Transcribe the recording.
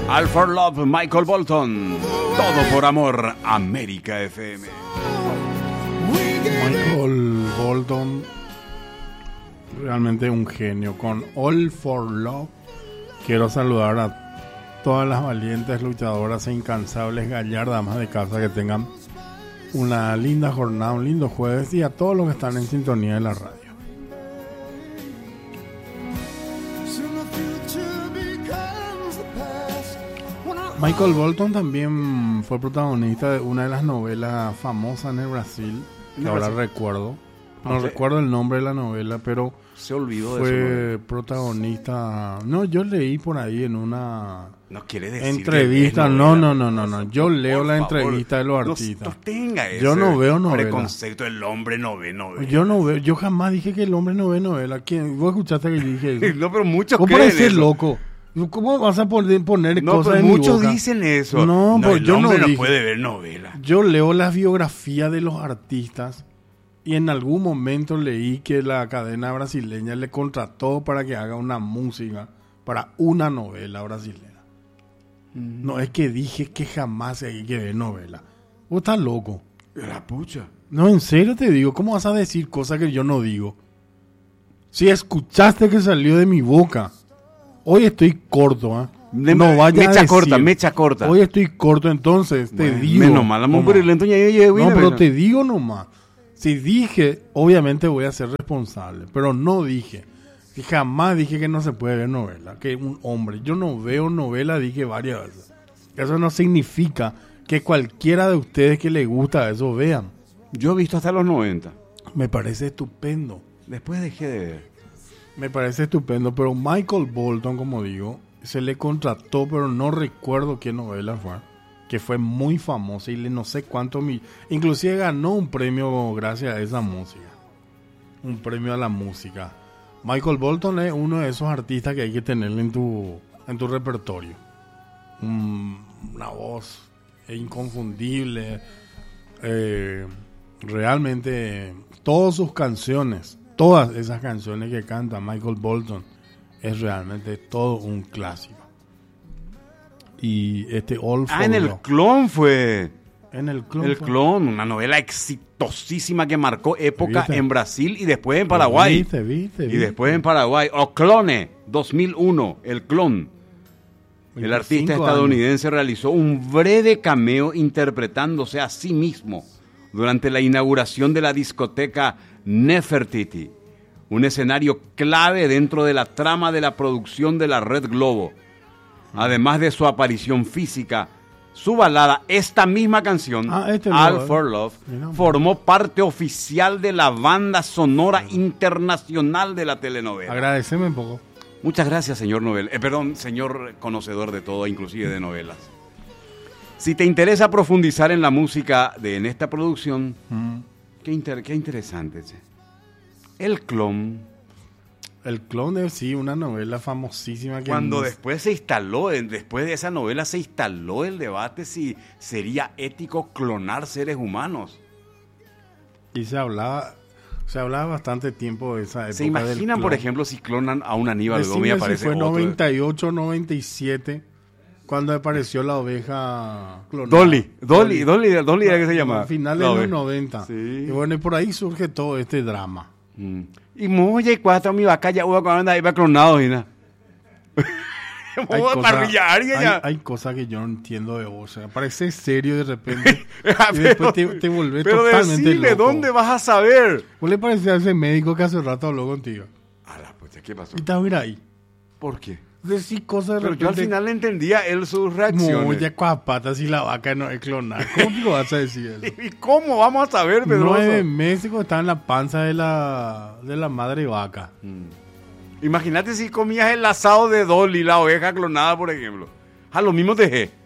All for Love, Michael Bolton. Todo por amor, América FM. Michael Bolton, realmente un genio. Con All for Love, quiero saludar a todas las valientes luchadoras e incansables gallardas amas de casa, que tengan una linda jornada, un lindo jueves, y a todos los que están en sintonía de la radio. Michael Bolton también fue protagonista de una de las novelas famosas en el Brasil, que ahora recuerdo. No recuerdo el nombre de la novela, pero se olvidó de fue protagonista. No, yo leí por ahí en una decir entrevista. No. Yo leo la entrevista de los artistas. No tenga ese yo no veo novela. Preconcepto, el hombre no ve novela. Yo no veo. Yo jamás dije que el hombre no ve novela. ¿Quién? ¿Vos escuchaste que dije eso? No, pero muchos creen eso. ¿Cómo parece loco? ¿Cómo vas a poner cosas en mi boca? Muchos dicen eso. No, pues el yo hombre no no puede ver novela. Yo leo las biografías de los artistas y en algún momento leí que la cadena brasileña le contrató para que haga una música para una novela brasileña. No es que dije que jamás hay que ver novela. Vos estás loco. La pucha. No, en serio te digo. ¿Cómo vas a decir cosas que yo no digo? Si escuchaste que salió de mi boca. Hoy estoy corto, ¿eh? No vaya a decir. Mecha corta. Hoy estoy corto, entonces te digo. Menos mal, no, pero te digo nomás. Si dije, obviamente voy a ser responsable, pero no dije. Y jamás dije que no se puede ver novela, que un hombre. Yo no veo novela, dije varias veces. Eso no significa que cualquiera de ustedes que le gusta eso vean. Yo he visto hasta los 90. Me parece estupendo. Después dejé de ver. Me parece estupendo, pero Michael Bolton, como digo, se le contrató, pero no recuerdo qué novela fue, que fue muy famosa y no sé cuánto inclusive ganó un premio gracias a esa música, un premio a la música. Michael Bolton es uno de esos artistas que hay que tener en tu repertorio, una voz inconfundible, realmente todas sus canciones. Todas esas canciones que canta Michael Bolton es realmente todo un clásico. Y All for en el Love. Clon fue. En el Clon. El Clon, una novela exitosísima que marcó época en Brasil y después en Paraguay. Viste. Y después en Paraguay. O Clone, 2001, El Clon. El artista estadounidense realizó un breve cameo interpretándose a sí mismo durante la inauguración de la discoteca Nefertiti, un escenario clave dentro de la trama de la producción de la Red Globo. Además de su aparición física, su balada, esta misma canción, All for Love, formó parte oficial de la banda sonora internacional de la telenovela. Agradeceme un poco. Muchas gracias, señor señor conocedor de todo, inclusive de novelas. Si te interesa profundizar en la música en esta producción, qué interesante. El Clon. El Clon es, sí, una novela famosísima. Que cuando después después de esa novela se instaló el debate si sería ético clonar seres humanos. Y se hablaba bastante tiempo de esa época. ¿Se imaginan, por ejemplo, si clonan a un Aníbal Gómez y aparece fue otro? 98, 97... Cuando apareció la oveja clonada. Dolly era que se llamaba. Al final de los 90. Sí. Y bueno, y por ahí surge todo este drama. Y muy cuatro mi vaca ya iba clonado, ¿no? Hay cosas que yo no entiendo de vos. O sea, parece serio de repente. Y después te volvés totalmente decile, loco. ¿dónde vas a saber? ¿Cómo le parecía a ese médico que hace rato habló contigo? ¿Qué pasó? Y te voy a ir ahí. ¿Por qué? Decir cosas de pero repente. Yo al final le entendía sus reacciones. No, ya con las patas y la vaca no es clonada. ¿Cómo lo vas a decir eso? ¿Y cómo vamos a saber, Pedroso? 9 meses cuando estaba en la panza de la madre vaca. Imagínate si comías el asado de Dolly, la oveja clonada, por ejemplo. A lo mismo dejé.